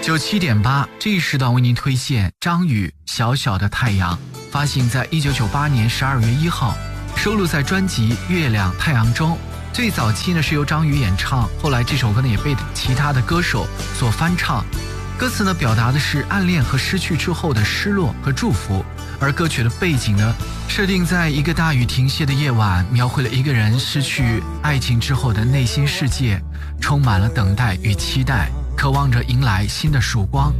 97.8，这一时段为您推荐张宇《小小的太阳》，发行在1998年12月1号，收录在专辑《月亮太阳》中。最早期呢是由张宇演唱，后来这首歌呢也被其他的歌手所翻唱。歌词呢表达的是暗恋和失去之后的失落和祝福，而歌曲的背景呢设定在一个大雨停歇的夜晚，描绘了一个人失去爱情之后的内心世界，充满了等待与期待，渴望着迎来新的曙光。